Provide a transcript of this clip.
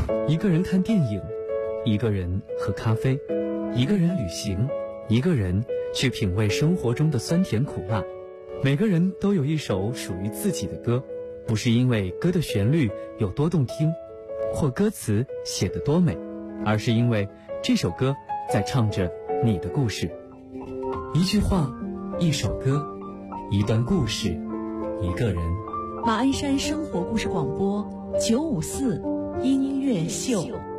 一个人看电影，一个人喝咖啡，一个人旅行，一个人去品味生活中的酸甜苦辣。每个人都有一首属于自己的歌，不是因为歌的旋律有多动听，或歌词写得多美，而是因为这首歌在唱着你的故事。一句话，一首歌，一段故事，一个人。 马鞍山生活故事广播954音乐秀。